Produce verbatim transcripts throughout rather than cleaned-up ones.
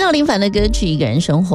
到林凡的歌曲《一个人生活》。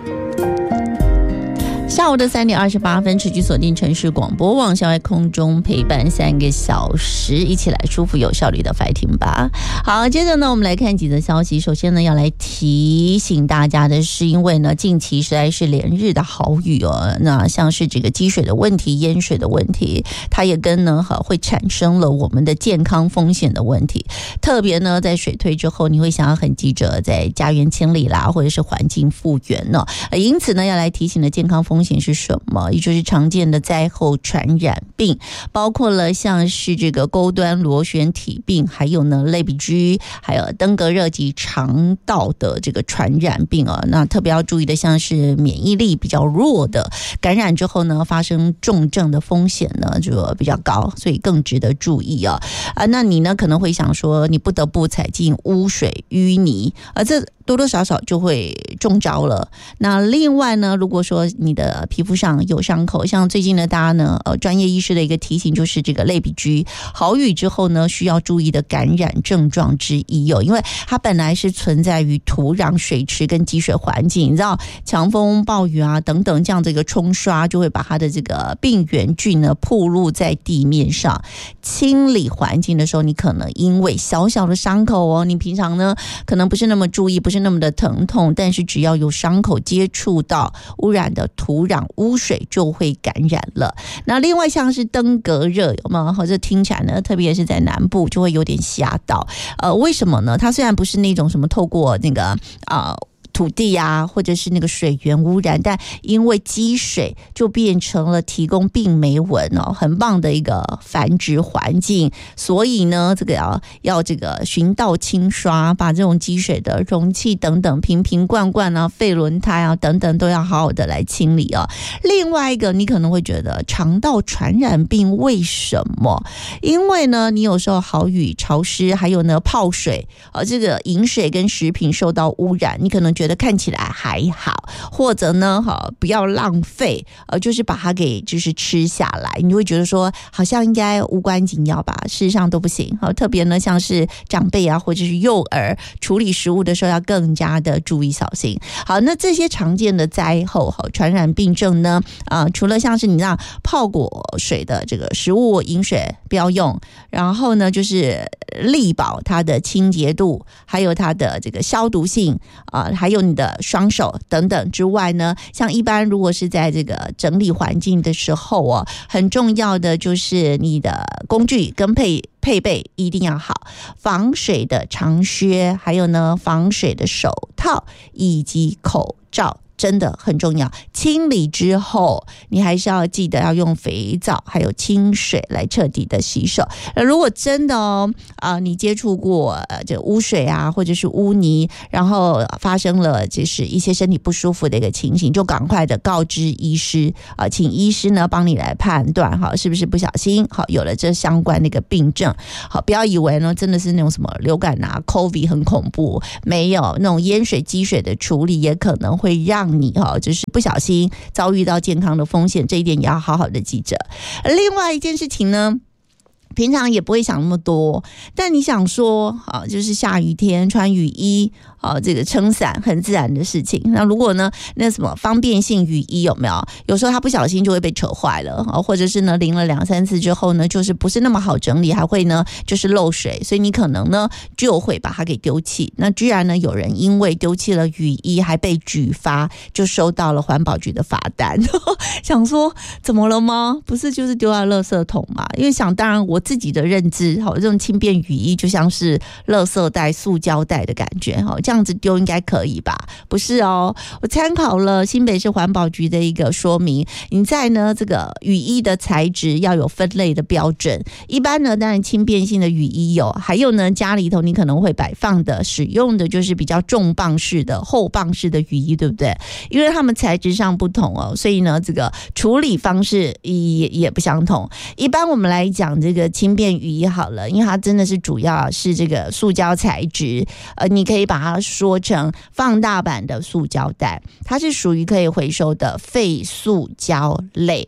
下午的三点二十八分，持续锁定城市广播网，校外空中陪伴三个小时，一起来舒服有效率的 fighting 吧。好，接着呢，我们来看几则消息。首先呢，要来提醒大家的是，因为呢，近期实在是连日的豪雨哦，那像是这个积水的问题、淹水的问题，它也跟呢会产生了我们的健康风险的问题。特别呢，在水退之后，你会想要很急着在家园清理啦，或者是环境复原呢、哦。因此呢，要来提醒的健康风险是什么？也就是常见的灾后传染病，包括了像是这个钩端螺旋体病，还有呢类鼻疽，还有登革热及肠道的这个传染病啊。那特别要注意的，像是免疫力比较弱的，感染之后呢，发生重症的风险呢就比较高，所以更值得注意啊。啊，那你呢可能会想说，你不得不踩进污水淤泥啊，这多多少少就会中招了。那另外呢，如果说你的皮肤上有伤口，像最近呢，大家呢，呃，专业医师的一个提醒就是这个类鼻疽，豪雨之后呢，需要注意的感染症状之一哦，因为它本来是存在于土壤、水池跟积水环境，你知道强风、暴雨啊等等这样的一个冲刷，就会把它的这个病原菌呢暴露在地面上。清理环境的时候，你可能因为小小的伤口哦，你平常呢可能不是那么注意，不是那么的疼痛，但是只要有伤口接触到污染的土壤污水就会感染了。那另外像是登革热有没有？或者听起来呢，特别是在南部就会有点吓到。呃，为什么呢？它虽然不是那种什么透过那个啊。呃土地啊，或者是那个水源污染，但因为积水就变成了提供病媒蚊哦，很棒的一个繁殖环境。所以呢，这个要要这个循道清刷，把这种积水的容器等等、瓶瓶罐罐啊、废轮胎啊等等都要好好的来清理哦。另外一个，你可能会觉得肠道传染病为什么？因为呢，你有时候豪雨、潮湿，还有呢泡水，呃，这个饮水跟食品受到污染，你可能觉得觉得看起来还好，或者呢不要浪费，呃，就是把它给就是吃下来，你会觉得说好像应该无关紧要吧，事实上都不行。特别呢像是长辈啊或者是幼儿处理食物的时候要更加的注意小心。好，那这些常见的灾后传染病症呢，呃，除了像是你让泡过水的这个食物饮水不要用，然后呢就是力保它的清洁度，还有它的这个消毒性啊、呃，还有你的双手等等之外呢，像一般如果是在这个整理环境的时候哦，很重要的就是你的工具跟配配备一定要好，防水的长靴，还有呢防水的手套以及口罩。真的很重要，清理之后你还是要记得要用肥皂还有清水来彻底的洗手。如果真的哦啊、呃，你接触过呃这污水啊或者是污泥，然后发生了就是一些身体不舒服的一个情形，就赶快的告知医师啊、呃，请医师呢帮你来判断哈，是不是不小心好有了这相关的一个病症。好，不要以为呢真的是那种什么流感啊 COVID 很恐怖，没有，那种淹水积水的处理也可能会让你哈，就是不小心遭遇到健康的风险，这一点也要好好的记着。另外一件事情呢，平常也不会想那么多，但你想说啊，就是下雨天穿雨衣啊，这个撑伞很自然的事情。那如果呢，那什么方便性雨衣有没有？有时候它不小心就会被扯坏了啊，或者是呢淋了两三次之后呢，就是不是那么好整理，还会呢就是漏水，所以你可能呢就会把它给丢弃。那居然呢有人因为丢弃了雨衣还被举发，就收到了环保局的罚单。想说怎么了吗？不是就是丢在垃圾桶嘛？因为想当然我自己的认知，好，这种轻便雨衣就像是垃圾袋、塑胶袋的感觉，好，这样子丢应该可以吧？不是哦，我参考了新北市环保局的一个说明，你在呢这个雨衣的材质要有分类的标准。一般呢，当然轻便性的雨衣有，还有呢家里头你可能会摆放的、使用的就是比较重磅式的、厚磅式的雨衣，对不对？因为它们材质上不同哦，所以呢这个处理方式也也不相同。一般我们来讲这个轻便雨衣好了，因为它真的是主要是这个塑胶材质，呃，你可以把它说成放大版的塑胶袋，它是属于可以回收的废塑胶类。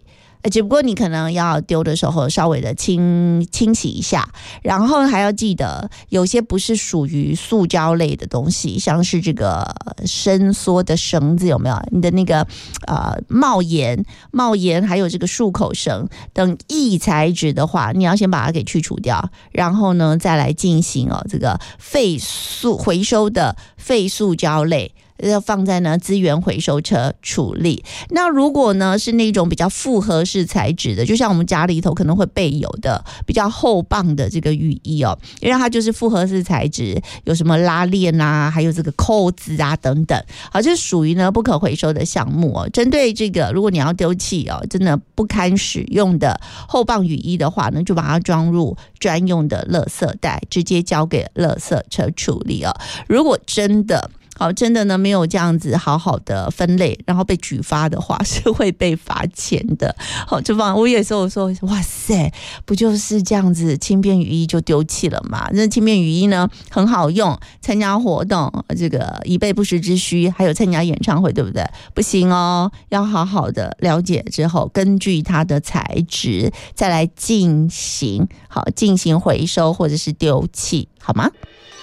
只不过你可能要丢的时候稍微的清清洗一下，然后还要记得有些不是属于塑胶类的东西，像是这个伸缩的绳子有没有？你的那个呃帽檐、帽檐还有这个束口绳等异材质的话，你要先把它给去除掉，然后呢再来进行哦这个废塑回收的废塑胶类。要放在呢资源回收车处理。那如果呢是那种比较复合式材质的，就像我们家里头可能会备有的比较厚磅的这个雨衣哦，因为它就是复合式材质，有什么拉链啊，还有这个扣子啊等等，好，这属于呢不可回收的项目哦。针对这个，如果你要丢弃哦，真的不堪使用的厚磅雨衣的话呢，就把它装入专用的垃圾袋，直接交给垃圾车处理哦。如果真的好，真的呢没有这样子好好的分类，然后被举发的话，是会被罚钱的。好，这方我有时候说，哇塞，不就是这样子轻便雨衣就丢弃了嘛？那轻便雨衣呢很好用，参加活动这个以备不时之需，还有参加演唱会，对不对？不行哦，要好好的了解之后，根据它的材质再来进行好进行回收或者是丢弃，好吗？